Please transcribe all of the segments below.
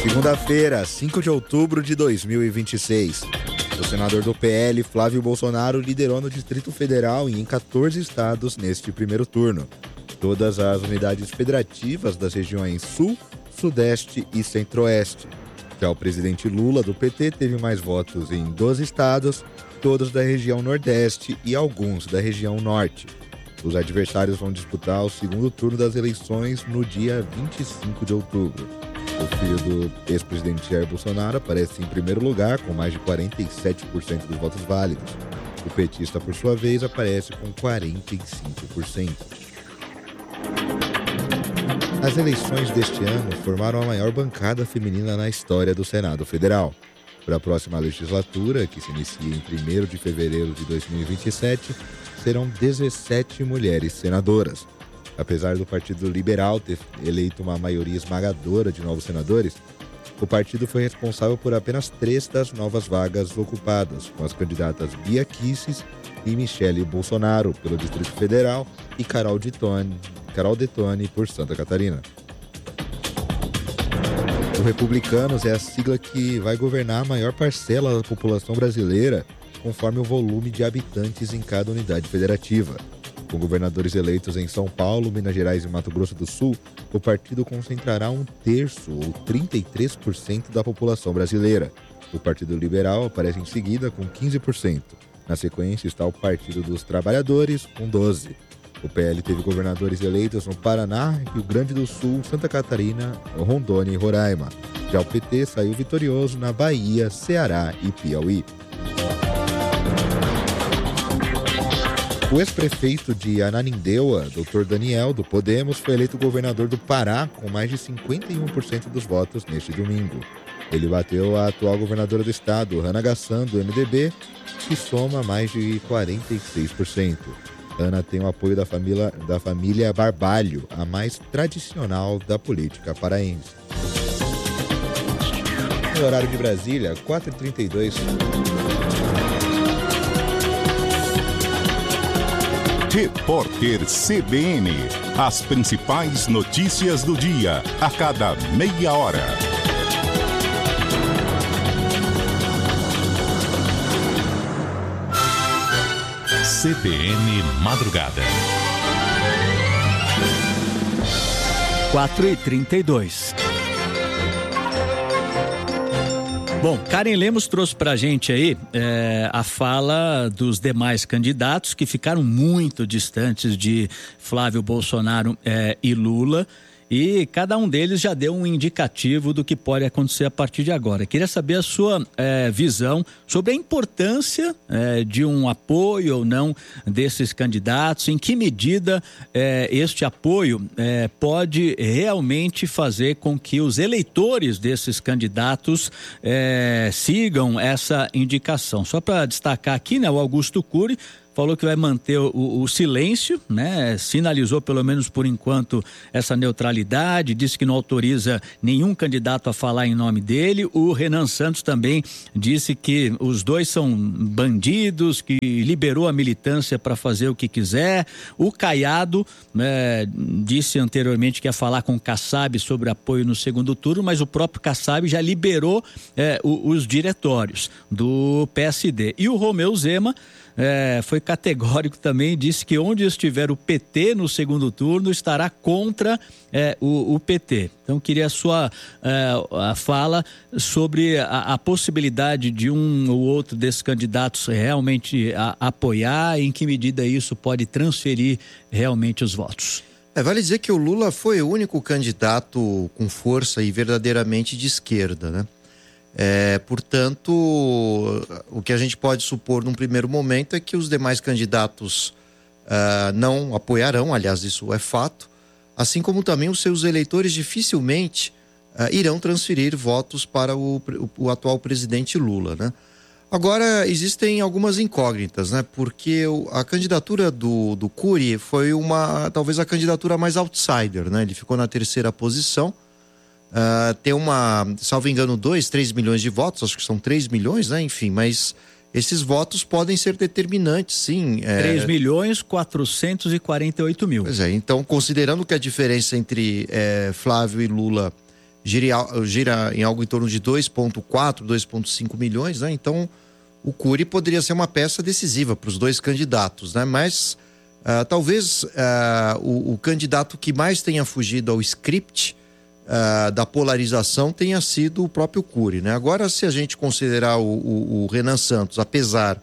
Segunda-feira, 5 de outubro de 2026. O senador do PL, Flávio Bolsonaro, liderou no Distrito Federal e em 14 estados neste primeiro turno. Todas as unidades federativas das regiões Sul, Sudeste e Centro-Oeste. Já o presidente Lula, do PT, teve mais votos em 12 estados, todos da região Nordeste e alguns da região Norte. Os adversários vão disputar o segundo turno das eleições no dia 25 de outubro. O filho do ex-presidente Jair Bolsonaro aparece em primeiro lugar, com mais de 47% dos votos válidos. O petista, por sua vez, aparece com 45%. As eleições deste ano formaram a maior bancada feminina na história do Senado Federal. Para a próxima legislatura, que se inicia em 1º de fevereiro de 2027, serão 17 mulheres senadoras. Apesar do Partido Liberal ter eleito uma maioria esmagadora de novos senadores, o partido foi responsável por apenas 3 das novas vagas ocupadas, com as candidatas Bia Kicis e Michele Bolsonaro pelo Distrito Federal e Carol Detoni por Santa Catarina. O Republicanos é a sigla que vai governar a maior parcela da população brasileira, conforme o volume de habitantes em cada unidade federativa. Com governadores eleitos em São Paulo, Minas Gerais e Mato Grosso do Sul, o partido concentrará 1/3 ou 33% da população brasileira. O Partido Liberal aparece em seguida com 15%. Na sequência está o Partido dos Trabalhadores com 12%. O PL teve governadores eleitos no Paraná, Rio Grande do Sul, Santa Catarina, Rondônia e Roraima. Já o PT saiu vitorioso na Bahia, Ceará e Piauí. O ex-prefeito de Ananindeua, Dr. Daniel, do Podemos, foi eleito governador do Pará com mais de 51% dos votos neste domingo. Ele bateu a atual governadora do estado, Hannah Gassan, do MDB, que soma mais de 46%. Ana tem o apoio da família Barbalho, a mais tradicional da política paraense. No horário de Brasília, 4h32. Repórter CBN. As principais notícias do dia, a cada meia hora. CBN Madrugada. 4h32. Bom, Karen Lemos trouxe pra gente aí a fala dos demais candidatos que ficaram muito distantes de Flávio Bolsonaro e Lula. E cada um deles já deu um indicativo do que pode acontecer a partir de agora. Queria saber a sua visão sobre a importância de um apoio ou não desses candidatos, em que medida este apoio pode realmente fazer com que os eleitores desses candidatos sigam essa indicação. Só para destacar aqui, né, o Augusto Cury falou que vai manter o silêncio, né? Sinalizou pelo menos por enquanto essa neutralidade, disse que não autoriza nenhum candidato a falar em nome dele. O Renan Santos também disse que os dois são bandidos, que liberou a militância para fazer o que quiser. O Caiado disse anteriormente que ia falar com o Kassab sobre apoio no segundo turno, mas o próprio Kassab já liberou os diretórios do PSD. E o Romeu Zema foi categórico também, disse que onde estiver o PT no segundo turno estará contra o PT. Então queria a sua a fala sobre a possibilidade de um ou outro desses candidatos realmente apoiar, em que medida isso pode transferir realmente os votos. Vale dizer que o Lula foi o único candidato com força e verdadeiramente de esquerda, né? Portanto, o que a gente pode supor num primeiro momento é que os demais candidatos não apoiarão, aliás, isso é fato, assim como também os seus eleitores dificilmente irão transferir votos para o atual presidente Lula, né? Agora, existem algumas incógnitas, né? Porque a candidatura do Cury foi talvez a candidatura mais outsider, né? Ele ficou na 3ª posição. Tem salvo engano, 3 milhões de votos, acho que são 3 milhões, né? Enfim, mas esses votos podem ser determinantes, sim. 3.448.000. Pois é, então, considerando que a diferença entre Flávio e Lula gira em algo em torno de 2,4, 2,5 milhões, né? Então o Cury poderia ser uma peça decisiva para os dois candidatos, né? Mas talvez o candidato que mais tenha fugido ao script da polarização tenha sido o próprio Cury, né? Agora, se a gente considerar o Renan Santos, apesar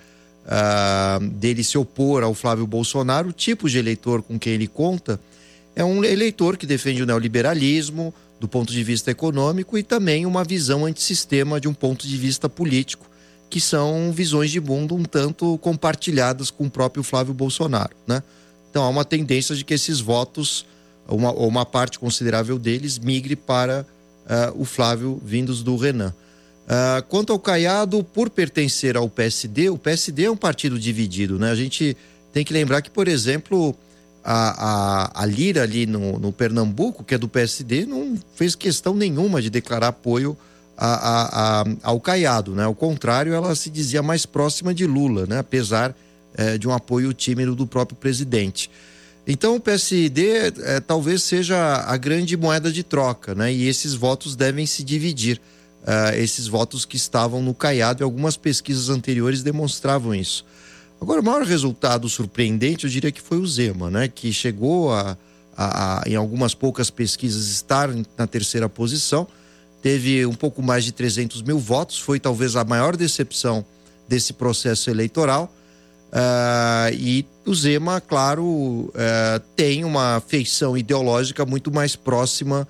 dele se opor ao Flávio Bolsonaro, o tipo de eleitor com quem ele conta é um eleitor que defende o neoliberalismo do ponto de vista econômico e também uma visão antissistema de um ponto de vista político, que são visões de mundo um tanto compartilhadas com o próprio Flávio Bolsonaro, né? Então há uma tendência de que esses votos, uma parte considerável deles, migre para o Flávio vindos do Renan. Quanto ao Caiado, por pertencer ao PSD, o PSD é um partido dividido, né? A gente tem que lembrar que, por exemplo, a Lira ali no Pernambuco, que é do PSD, não fez questão nenhuma de declarar apoio ao Caiado, né? Ao contrário, ela se dizia mais próxima de Lula, né? Apesar de um apoio tímido do próprio presidente. Então o PSD talvez seja a grande moeda de troca, né? E esses votos devem se dividir, esses votos que estavam no Caiado, e algumas pesquisas anteriores demonstravam isso. Agora, o maior resultado surpreendente, eu diria que foi o Zema, né? Que chegou em algumas poucas pesquisas, estar na terceira posição, teve um pouco mais de 300 mil votos, foi talvez a maior decepção desse processo eleitoral. E o Zema, claro, tem uma feição ideológica muito mais próxima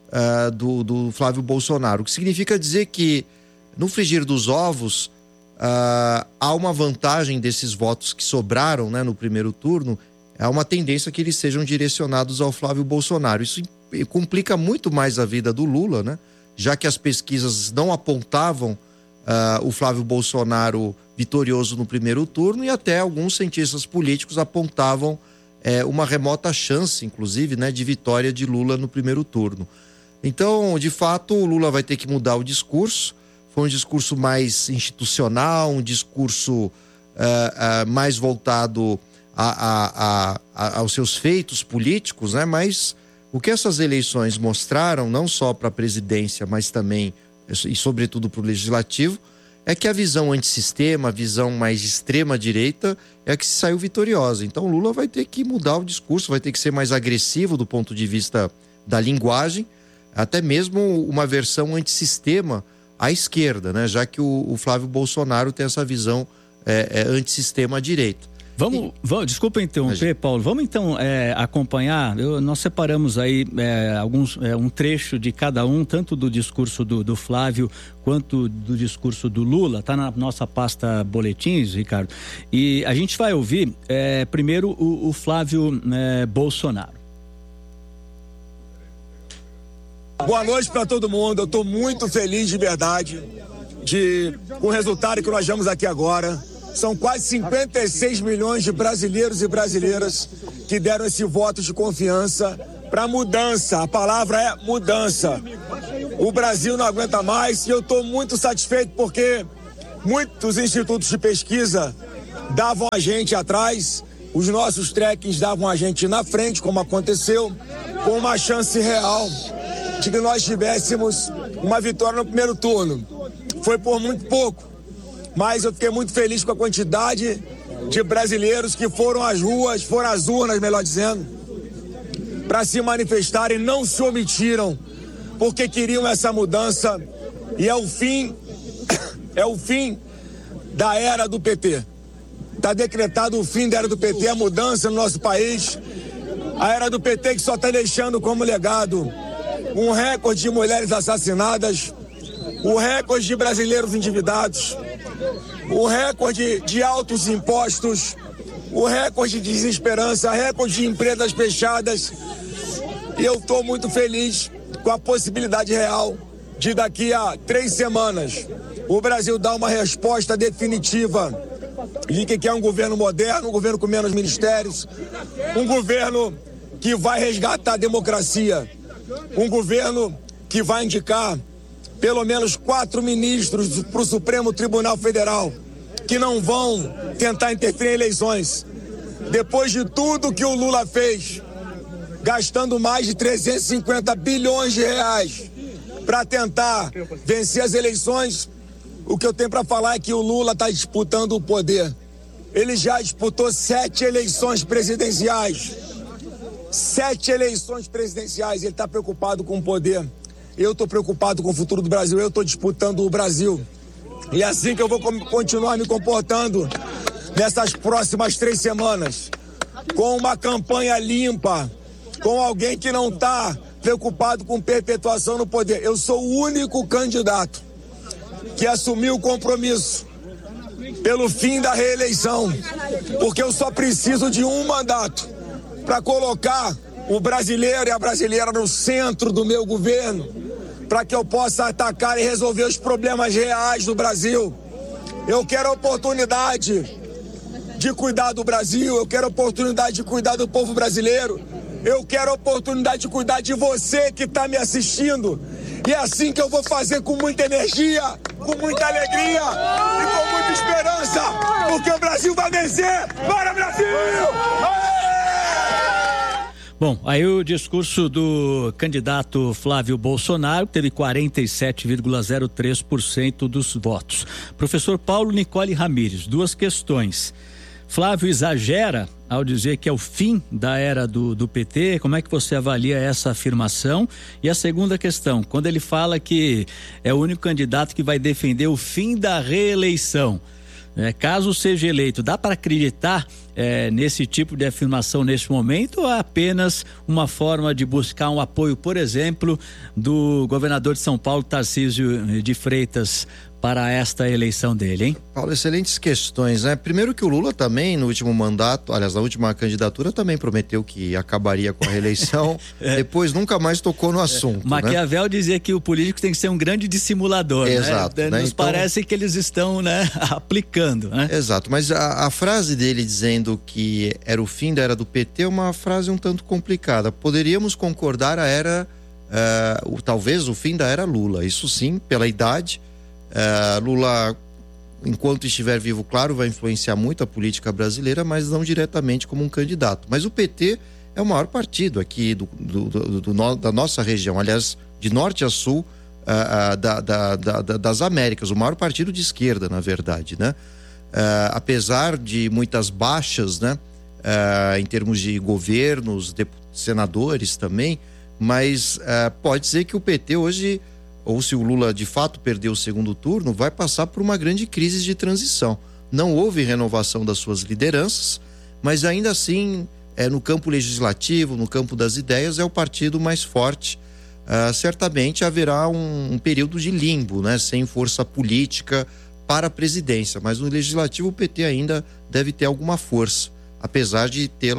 do Flávio Bolsonaro, o que significa dizer que no frigir dos ovos há uma vantagem desses votos que sobraram, né, no primeiro turno. Há uma tendência que eles sejam direcionados ao Flávio Bolsonaro. Isso complica muito mais a vida do Lula, né? Já que as pesquisas não apontavam o Flávio Bolsonaro vitorioso no primeiro turno, e até alguns cientistas políticos apontavam uma remota chance, inclusive, né, de vitória de Lula no primeiro turno. Então, de fato, o Lula vai ter que mudar o discurso. Foi um discurso mais institucional, um discurso mais voltado aos seus feitos políticos, né? Mas o que essas eleições mostraram, não só para a presidência, mas também e sobretudo para o legislativo, é que a visão antissistema, a visão mais extrema-direita, é a que se saiu vitoriosa. Então o Lula vai ter que mudar o discurso, vai ter que ser mais agressivo do ponto de vista da linguagem, até mesmo uma versão antissistema à esquerda, né? Já que o Flávio Bolsonaro tem essa visão antissistema à direita. Vamos, desculpa interromper, Paulo. Vamos então acompanhar. Nós separamos aí um trecho de cada um, tanto do discurso do Flávio quanto do discurso do Lula. Tá na nossa pasta boletins, Ricardo. E a gente vai ouvir primeiro o Flávio Bolsonaro. Boa noite para todo mundo. Eu estou muito feliz de verdade com o resultado que nós vemos aqui agora. São quase 56 milhões de brasileiros e brasileiras que deram esse voto de confiança para mudança. A palavra é mudança. O Brasil não aguenta mais, e eu estou muito satisfeito porque muitos institutos de pesquisa davam a gente atrás, os nossos trackings davam a gente na frente, como aconteceu, com uma chance real de que nós tivéssemos uma vitória no primeiro turno. Foi por muito pouco, mas eu fiquei muito feliz com a quantidade de brasileiros que foram às ruas, foram às urnas, melhor dizendo, para se manifestarem, não se omitiram, porque queriam essa mudança, e é o fim da era do PT. Está decretado o fim da era do PT, a mudança no nosso país, a era do PT que só está deixando como legado um recorde de mulheres assassinadas, o recorde de brasileiros endividados, o recorde de altos impostos, o recorde de desesperança, recorde de empresas fechadas. E eu estou muito feliz com a possibilidade real de daqui a 3 semanas o Brasil dar uma resposta definitiva de que é um governo moderno, um governo com menos ministérios, um governo que vai resgatar a democracia, um governo que vai indicar pelo menos 4 ministros para o Supremo Tribunal Federal, que não vão tentar interferir em eleições. Depois de tudo que o Lula fez, gastando mais de 350 bilhões de reais para tentar vencer as eleições. O que eu tenho para falar é que o Lula está disputando o poder. Ele já disputou 7 eleições presidenciais. 7 eleições presidenciais. Ele está preocupado com o poder. Eu estou preocupado com o futuro do Brasil. Eu estou disputando o Brasil. E é assim que eu vou continuar me comportando nessas próximas 3 semanas. Com uma campanha limpa, com alguém que não está preocupado com perpetuação no poder. Eu sou o único candidato que assumiu o compromisso pelo fim da reeleição, porque eu só preciso de um mandato para colocar o brasileiro e a brasileira no centro do meu governo, para que eu possa atacar e resolver os problemas reais do Brasil. Eu quero a oportunidade de cuidar do Brasil, eu quero a oportunidade de cuidar do povo brasileiro, eu quero a oportunidade de cuidar de você que está me assistindo. E é assim que eu vou fazer, com muita energia, com muita alegria e com muita esperança, porque o Brasil vai vencer. Bora, Brasil! Bom, aí o discurso do candidato Flávio Bolsonaro teve 47,03% dos votos. Professor Paulo Nicole Ramires, 2 questões. Flávio exagera ao dizer que é o fim da era do PT? Como é que você avalia essa afirmação? E a segunda questão, quando ele fala que é o único candidato que vai defender o fim da reeleição, caso seja eleito, dá para acreditar nesse tipo de afirmação neste momento, ou é apenas uma forma de buscar um apoio, por exemplo, do governador de São Paulo, Tarcísio de Freitas, para esta eleição dele, hein? Paulo, excelentes questões, né? Primeiro que o Lula também, no último mandato, aliás, na última candidatura, também prometeu que acabaria com a reeleição, depois nunca mais tocou no assunto. Maquiavel, né? dizia que o político tem que ser um grande dissimulador, exato, né? Nos então, parece que eles estão, né, aplicando, né? Exato, mas a frase dele dizendo que era o fim da era do PT é uma frase um tanto complicada. Poderíamos concordar talvez o fim da era Lula, isso sim, pela idade. Lula, enquanto estiver vivo, claro, vai influenciar muito a política brasileira, mas não diretamente como um candidato. Mas o PT é o maior partido aqui da nossa região, aliás, de norte a sul das Américas, o maior partido de esquerda, na verdade, né? Apesar de muitas baixas, né? Em termos de governos, senadores também, mas pode ser que o PT hoje, ou se o Lula de fato perder o segundo turno, vai passar por uma grande crise de transição. Não houve renovação das suas lideranças, mas ainda assim, no campo legislativo, no campo das ideias, é o partido mais forte. Certamente haverá um período de limbo, né, sem força política para a presidência, mas no legislativo o PT ainda deve ter alguma força, apesar de ter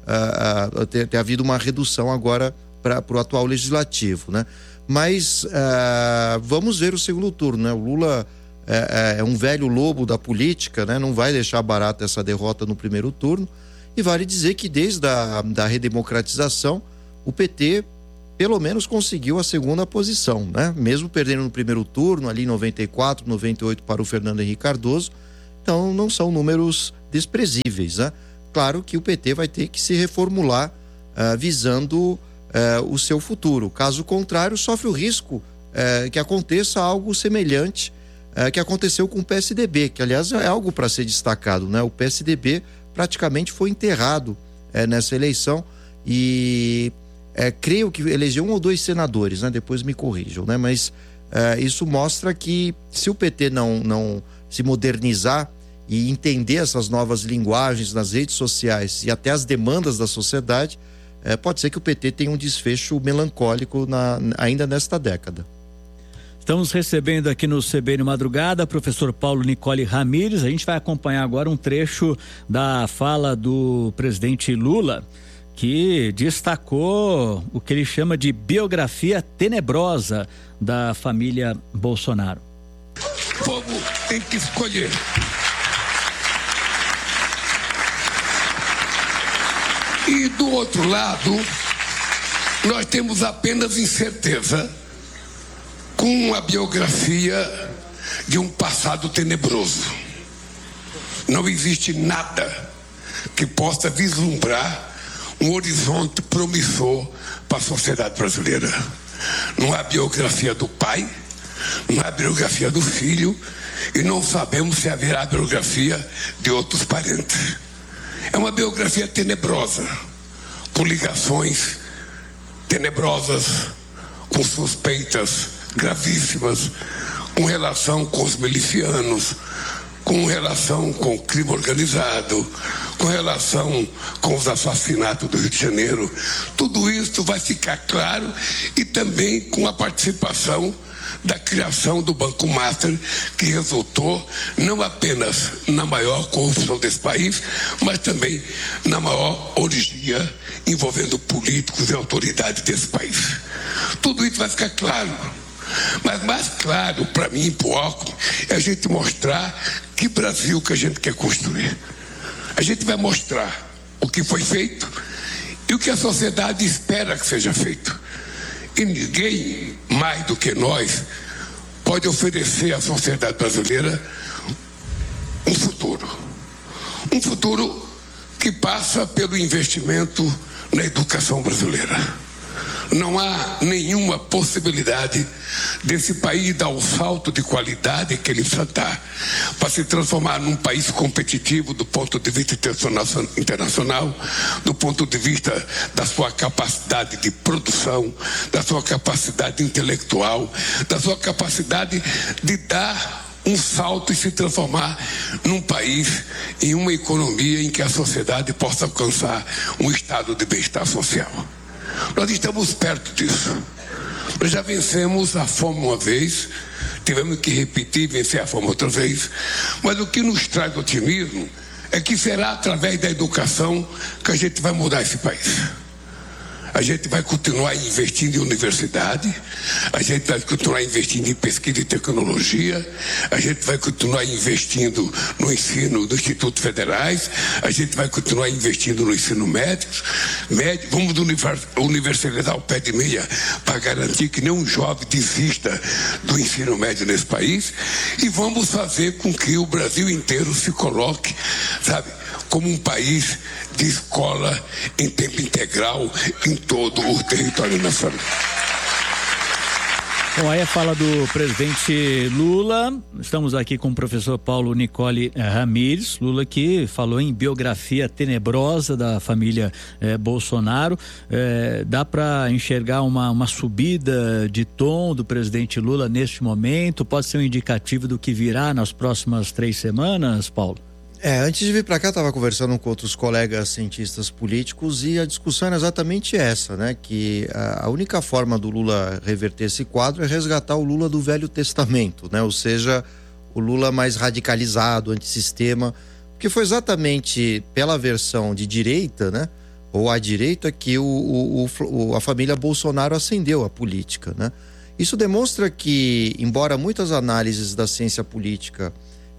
havido uma redução agora para o atual legislativo, né? Mas vamos ver o segundo turno, né? O Lula é um velho lobo da política, né? Não vai deixar barata essa derrota no primeiro turno, e vale dizer que desde a redemocratização o PT pelo menos conseguiu a segunda posição, né? Mesmo perdendo no primeiro turno, ali em 94, 98 para o Fernando Henrique Cardoso, então não são números desprezíveis, né? Claro que o PT vai ter que se reformular visando o seu futuro. Caso contrário, sofre o risco que aconteça algo semelhante que aconteceu com o PSDB, que aliás é algo para ser destacado, né? O PSDB praticamente foi enterrado nessa eleição e creio que elegeu 1 ou 2 senadores, né? Depois me corrijam, né? Mas isso mostra que se o PT não se modernizar e entender essas novas linguagens nas redes sociais e até as demandas da sociedade, pode ser que o PT tenha um desfecho melancólico ainda nesta década. Estamos recebendo aqui no CBN Madrugada professor Paulo Nicole Ramires. A gente vai acompanhar agora um trecho da fala do presidente Lula, que destacou o que ele chama de biografia tenebrosa da família Bolsonaro. O povo tem que escolher. E do outro lado, nós temos apenas incerteza com a biografia de um passado tenebroso. Não existe nada que possa vislumbrar um horizonte promissor para a sociedade brasileira. Não há biografia do pai, não há biografia do filho, e não sabemos se haverá biografia de outros parentes. É uma biografia tenebrosa, com ligações tenebrosas, com suspeitas gravíssimas, com relação com os milicianos, com relação com o crime organizado, com relação com os assassinatos do Rio de Janeiro. Tudo isso vai ficar claro, e também com a participação da criação do Banco Master, que resultou não apenas na maior corrupção desse país, mas também na maior orgia envolvendo políticos e autoridades desse país. Tudo isso vai ficar claro. Mas mais claro para mim, para o Alckmin, é a gente mostrar que Brasil que a gente quer construir. A gente vai mostrar o que foi feito e o que a sociedade espera que seja feito. E ninguém mais do que nós pode oferecer à sociedade brasileira um futuro. Um futuro que passa pelo investimento na educação brasileira. Não há nenhuma possibilidade desse país dar o salto de qualidade que ele precisa dar para se transformar num país competitivo do ponto de vista internacional, do ponto de vista da sua capacidade de produção, da sua capacidade intelectual, da sua capacidade de dar um salto e se transformar num país, em uma economia em que a sociedade possa alcançar um estado de bem-estar social. Nós estamos perto disso. Nós já vencemos a fome uma vez, tivemos que repetir e vencer a fome outra vez, mas o que nos traz otimismo é que será através da educação que a gente vai mudar esse país. A gente vai continuar investindo em universidade, a gente vai continuar investindo em pesquisa e tecnologia, a gente vai continuar investindo no ensino dos institutos federais, a gente vai continuar investindo no ensino médio, vamos universalizar o pé de meia para garantir que nenhum jovem desista do ensino médio nesse país, e vamos fazer com que o Brasil inteiro se coloque, sabe, como um país de escola em tempo integral em todo o território nacional. Bom, aí a fala do presidente Lula. Estamos aqui com o professor Paulo Nicole Ramires. Lula que falou em biografia tenebrosa da família Bolsonaro. Dá para enxergar uma subida de tom do presidente Lula neste momento? Pode ser um indicativo do que virá nas próximas 3 semanas, Paulo? Antes de vir para cá, eu estava conversando com outros colegas cientistas políticos e a discussão era exatamente essa, né? Que a única forma do Lula reverter esse quadro é resgatar o Lula do Velho Testamento, né? Ou seja, o Lula mais radicalizado, antissistema, porque foi exatamente pela versão de direita, né? Ou à direita que a família Bolsonaro ascendeu à política, né? Isso demonstra que, embora muitas análises da ciência política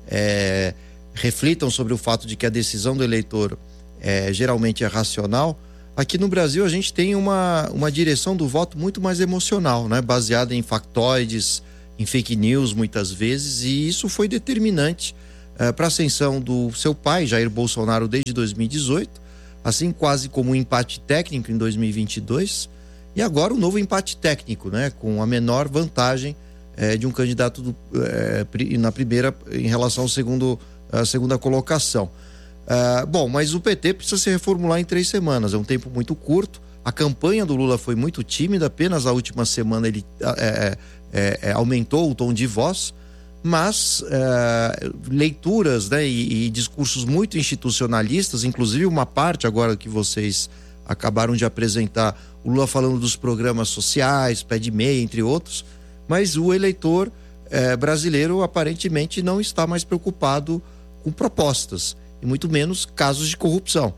reflitam sobre o fato de que a decisão do eleitor geralmente é racional, aqui no Brasil a gente tem uma direção do voto muito mais emocional, né? Baseada em factoides, em fake news muitas vezes, e isso foi determinante para a ascensão do seu pai, Jair Bolsonaro, desde 2018, assim quase como um empate técnico em 2022, e agora um novo empate técnico, né? Com a menor vantagem de um candidato na primeira em relação à segunda colocação. Bom, mas o PT precisa se reformular em 3 semanas, é um tempo muito curto. A campanha do Lula foi muito tímida, apenas a última semana ele aumentou o tom de voz, mas leituras, né, e discursos muito institucionalistas, inclusive uma parte agora que vocês acabaram de apresentar, o Lula falando dos programas sociais, pé de meia, entre outros, mas o eleitor brasileiro aparentemente não está mais preocupado com propostas, e muito menos casos de corrupção,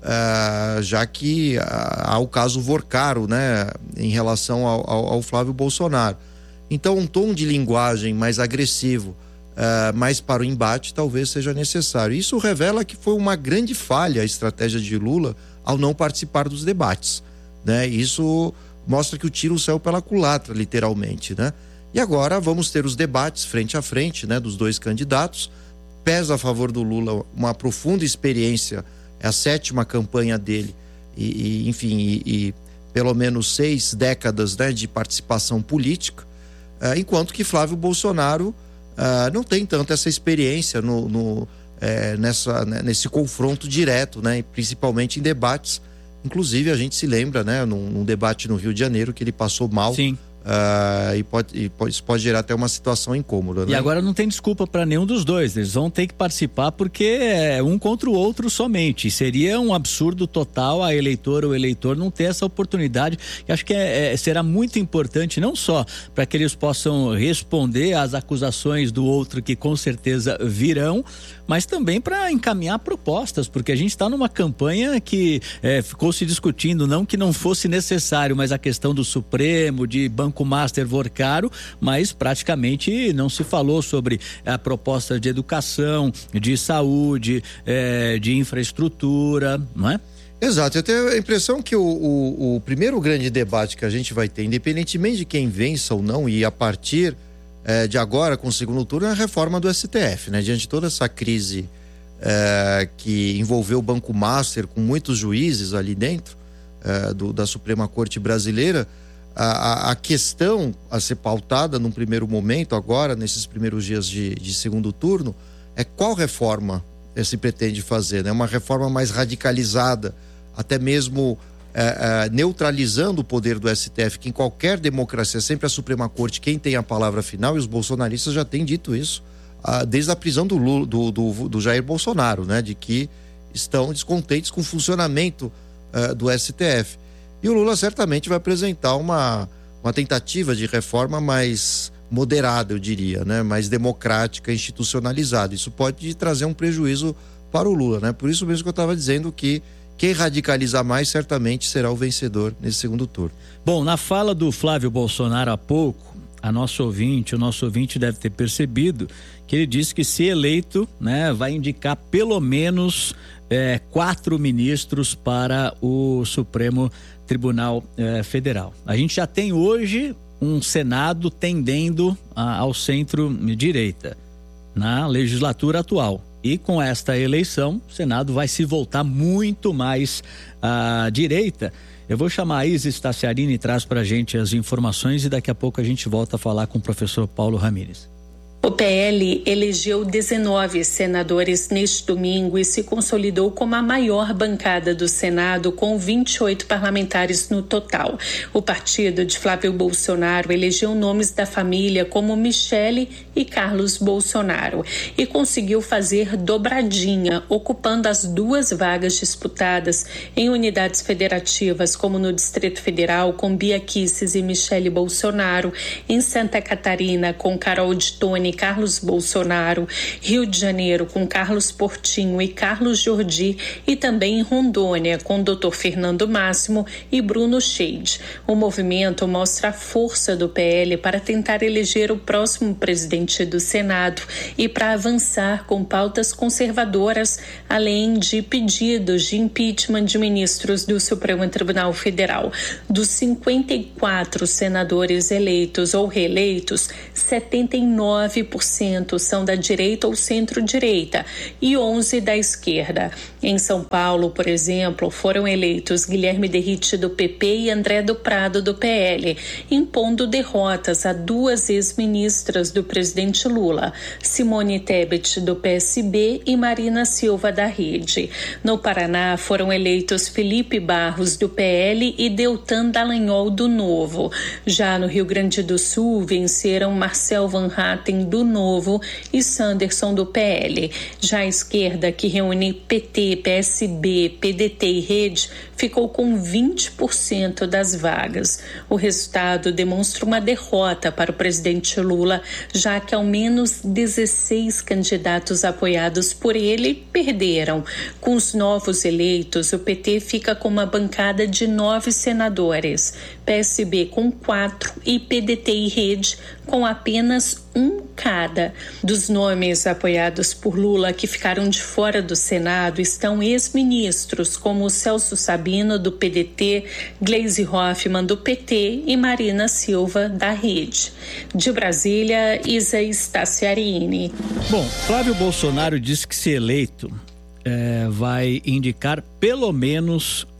já que há o caso Vorcaro, né, em relação ao Flávio Bolsonaro. Então um tom de linguagem mais agressivo, mais para o embate, talvez seja necessário. Isso revela que foi uma grande falha a estratégia de Lula ao não participar dos debates, né? Isso mostra que o tiro saiu pela culatra, literalmente, né? E agora vamos ter os debates frente a frente, né, dos 2 candidatos. Pesa a favor do Lula uma profunda experiência, é a 7ª campanha dele, e pelo menos 6 décadas, né, de participação política, enquanto que Flávio Bolsonaro não tem tanto essa experiência nesse confronto direto, né, principalmente em debates. Inclusive a gente se lembra, né, num debate no Rio de Janeiro que ele passou mal. Sim. Isso pode gerar até uma situação incômoda, né? E agora não tem desculpa para nenhum dos dois, eles vão ter que participar porque é um contra o outro somente. Seria um absurdo total a eleitora ou o eleitor não ter essa oportunidade, que acho que será muito importante, não só para que eles possam responder às acusações do outro, que com certeza virão, mas também para encaminhar propostas, porque a gente está numa campanha que ficou se discutindo, não que não fosse necessário, mas a questão do Supremo, de Banco Master Vorcaro, mas praticamente não se falou sobre a proposta de educação, de saúde, de infraestrutura, não é? Exato, eu tenho a impressão que o primeiro grande debate que a gente vai ter, independentemente de quem vença ou não, e a partir de agora, com o segundo turno, é a reforma do STF, né? Diante de toda essa crise que envolveu o Banco Master, com muitos juízes ali dentro da Suprema Corte Brasileira, a questão a ser pautada num primeiro momento, agora, nesses primeiros dias de segundo turno, é qual reforma se pretende fazer, né? Uma reforma mais radicalizada, até mesmo neutralizando o poder do STF, que em qualquer democracia é sempre a Suprema Corte quem tem a palavra final, e os bolsonaristas já têm dito isso desde a prisão do Jair Bolsonaro, né? De que estão descontentes com o funcionamento do STF. E o Lula certamente vai apresentar uma tentativa de reforma mais moderada, eu diria, né? Mais democrática, institucionalizada. Isso pode trazer um prejuízo para o Lula, né? Por isso mesmo que eu estava dizendo que quem radicalizar mais certamente será o vencedor nesse segundo turno. Bom, na fala do Flávio Bolsonaro há pouco, o nosso ouvinte deve ter percebido que ele disse que, se eleito, né, vai indicar pelo menos 4 ministros para o Supremo Tribunal Federal. A gente já tem hoje um Senado tendendo ao centro-direita na legislatura atual. E com esta eleição, o Senado vai se voltar muito mais à direita. Eu vou chamar a Isis Tassiarini e traz para a gente as informações, e daqui a pouco a gente volta a falar com o professor Paulo Ramires. O PL elegeu 19 senadores neste domingo e se consolidou como a maior bancada do Senado, com 28 parlamentares no total. O partido de Flávio Bolsonaro elegeu nomes da família como Michele e Carlos Bolsonaro e conseguiu fazer dobradinha, ocupando as 2 vagas disputadas em unidades federativas, como no Distrito Federal, com Bia Kicis e Michele Bolsonaro, em Santa Catarina, com Carol de Tone, Carlos Bolsonaro, Rio de Janeiro com Carlos Portinho e Carlos Jordi, e também em Rondônia com Dr. Fernando Máximo e Bruno Scheide. O movimento mostra a força do PL para tentar eleger o próximo presidente do Senado e para avançar com pautas conservadoras, além de pedidos de impeachment de ministros do Supremo Tribunal Federal. Dos 54 senadores eleitos ou reeleitos, 79% são da direita ou centro-direita e 11 da esquerda. Em São Paulo, por exemplo, foram eleitos Guilherme Derrite do PP e André do Prado do PL, impondo derrotas a 2 ex-ministras do presidente Lula, Simone Tebet do PSB e Marina Silva da Rede. No Paraná, foram eleitos Felipe Barros do PL e Deltan Dallagnol do Novo. Já no Rio Grande do Sul, venceram Marcel Van Hatten do Novo e Sanderson do PL. Já a esquerda, que reúne PT, PSB, PDT e Rede, ficou com 20% das vagas. O resultado demonstra uma derrota para o presidente Lula, já que ao menos 16 candidatos apoiados por ele perderam. Com os novos eleitos, o PT fica com uma bancada de 9 senadores, PSB com 4 e PDT e Rede com apenas 1 cada. Dos nomes apoiados por Lula que ficaram de fora do Senado estão ex-ministros como Celso Sabino do PDT, Gleisi Hoffmann do PT e Marina Silva da Rede. De Brasília, Isis Tassiarini. Bom, Flávio Bolsonaro disse que, se eleito, vai indicar pelo menos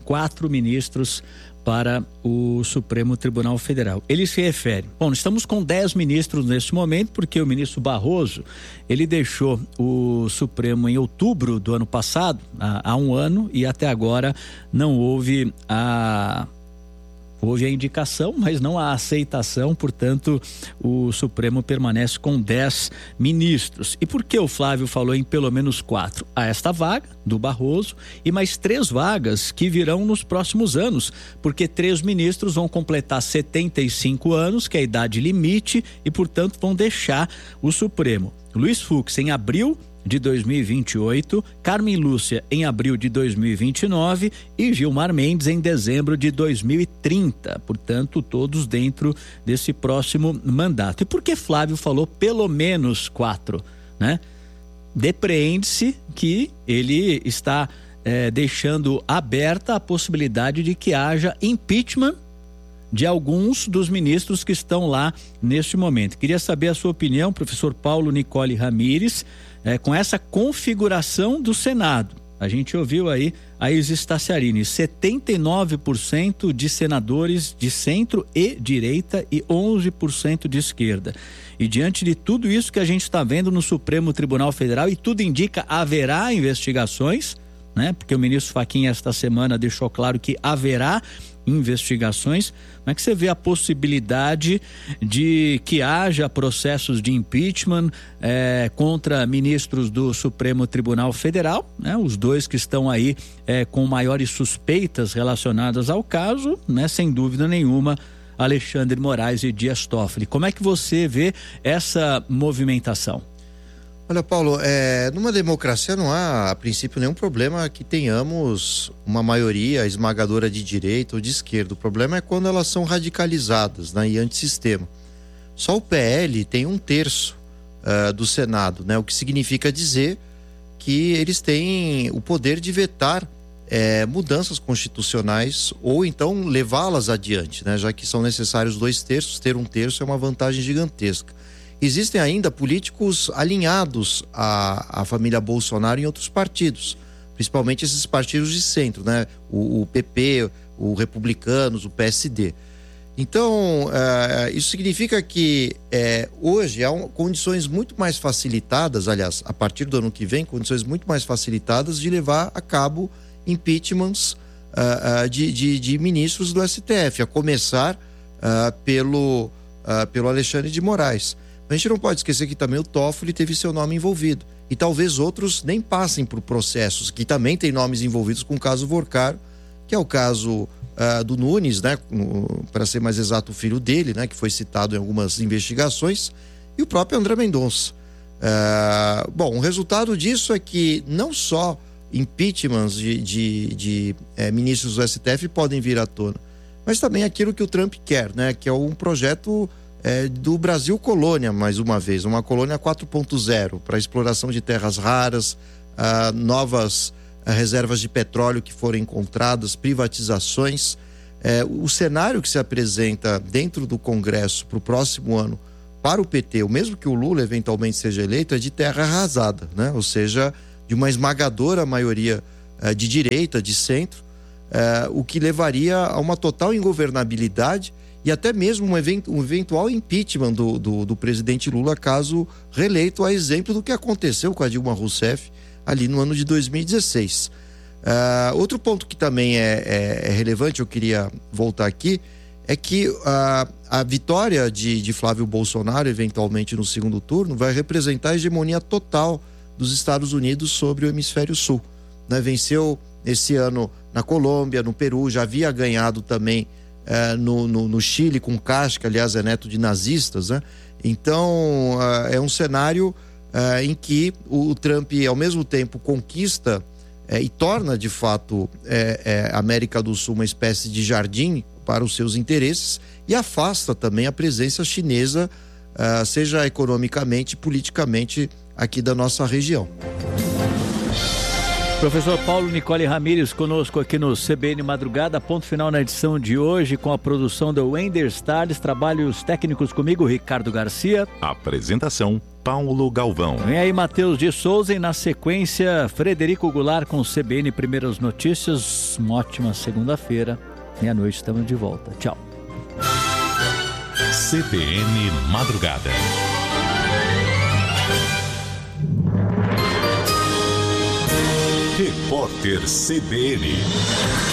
4 ministros para o Supremo Tribunal Federal. Ele se refere, bom, estamos com 10 ministros neste momento, porque o ministro Barroso, ele deixou o Supremo em outubro do ano passado, há um ano, e até agora não houve a indicação, mas não a aceitação, portanto, o Supremo permanece com 10 ministros. E por que o Flávio falou em pelo menos 4? Há esta vaga do Barroso e mais 3 vagas que virão nos próximos anos, porque 3 ministros vão completar 75 anos, que é a idade limite, e, portanto, vão deixar o Supremo. Luiz Fux em abril de 2028, Carmen Lúcia em abril de 2029 e Gilmar Mendes em dezembro de 2030, portanto todos dentro desse próximo mandato. E por que Flávio falou pelo menos 4, né? Depreende-se que ele está deixando aberta a possibilidade de que haja impeachment de alguns dos ministros que estão lá neste momento. Queria saber a sua opinião, professor Paulo Nicole Ramires, com essa configuração do Senado. A gente ouviu aí a Isis Staciarini, 79% de senadores de centro e direita e 11% de esquerda. E diante de tudo isso que a gente está vendo no Supremo Tribunal Federal, e tudo indica haverá investigações, né? Porque o ministro Fachin esta semana deixou claro que haverá investigações. Como é que você vê a possibilidade de que haja processos de impeachment contra ministros do Supremo Tribunal Federal, né? Os 2 que estão aí com maiores suspeitas relacionadas ao caso, né? Sem dúvida nenhuma, Alexandre Moraes e Dias Toffoli. Como é que você vê essa movimentação? Olha, Paulo, numa democracia não há, a princípio, nenhum problema que tenhamos uma maioria esmagadora de direita ou de esquerda. O problema é quando elas são radicalizadas, né, e antissistema. Só o PL tem 1/3 do Senado, né, o que significa dizer que eles têm o poder de vetar mudanças constitucionais ou então levá-las adiante, né, já que são necessários 2/3, ter 1/3 é uma vantagem gigantesca. Existem ainda políticos alinhados à família Bolsonaro em outros partidos, principalmente esses partidos de centro, né? O PP, o Republicanos, o PSD. Então, isso significa que hoje há condições muito mais facilitadas, aliás, a partir do ano que vem, condições muito mais facilitadas de levar a cabo impeachments de ministros do STF, a começar pelo Alexandre de Moraes. A gente não pode esquecer que também o Toffoli teve seu nome envolvido. E talvez outros nem passem por processos, que também têm nomes envolvidos com o caso Vorcaro, que é o caso do Nunes, né? Para ser mais exato, o filho dele, né? Que foi citado em algumas investigações, e o próprio André Mendonça. Bom, o resultado disso é que não só impeachments de ministros do STF podem vir à tona, mas também aquilo que o Trump quer, né? Que é um projeto do Brasil colônia, mais uma vez, uma colônia 4.0 para exploração de terras raras, novas reservas de petróleo que foram encontradas, privatizações. O cenário que se apresenta dentro do Congresso para o próximo ano para o PT, o mesmo que o Lula eventualmente seja eleito, é de terra arrasada, né? Ou seja, de uma esmagadora maioria de direita, de centro, o que levaria a uma total ingovernabilidade e até mesmo um eventual impeachment do presidente Lula, caso reeleito, a exemplo do que aconteceu com a Dilma Rousseff ali no ano de 2016. Outro ponto que também é relevante, eu queria voltar aqui, é que a vitória de Flávio Bolsonaro, eventualmente no segundo turno, vai representar a hegemonia total dos Estados Unidos sobre o hemisfério sul, né? Venceu esse ano na Colômbia, no Peru, já havia ganhado também no Chile com Castro, que aliás é neto de nazistas, né? Então é um cenário em que o Trump ao mesmo tempo conquista e torna de fato a América do Sul uma espécie de jardim para os seus interesses e afasta também a presença chinesa, seja economicamente, politicamente aqui da nossa região. Professor Paulo Nicole Ramírez conosco aqui no CBN Madrugada, ponto final na edição de hoje com a produção do Wender Salles, trabalhos técnicos comigo, Ricardo Garcia. Apresentação, Paulo Galvão. Vem aí Matheus de Souza e na sequência Frederico Goulart com o CBN Primeiras Notícias. Uma ótima segunda-feira, meia-noite estamos de volta. Tchau. CBN Madrugada. Repórter CBN.